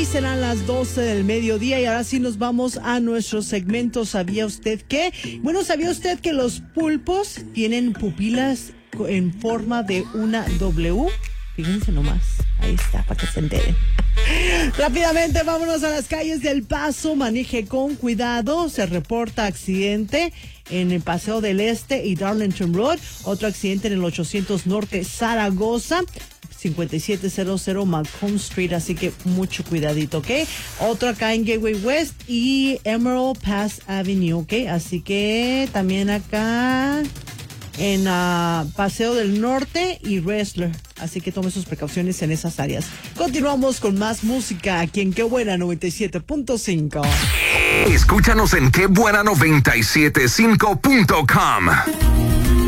y serán las 12 del mediodía. Y ahora sí nos vamos a nuestro segmento ¿Sabía usted qué? Bueno, ¿sabía usted que los pulpos tienen pupilas en forma de una W? Fíjense nomás, ahí está, para que se enteren. Rápidamente, vámonos a las calles del Paso. Maneje con cuidado. Se reporta accidente en el Paseo del Este y Darlington Road. Otro accidente en el 800 Norte Zaragoza, 5700 Malcolm Street, así que mucho cuidadito, ¿ok? Otro acá en Gateway West y Emerald Pass Avenue, ¿ok? Así que también acá en Paseo del Norte y Wrestler, así que tome sus precauciones en esas áreas. Continuamos con más música aquí en Qué Buena 97.5. Escúchanos en quebuena975.com.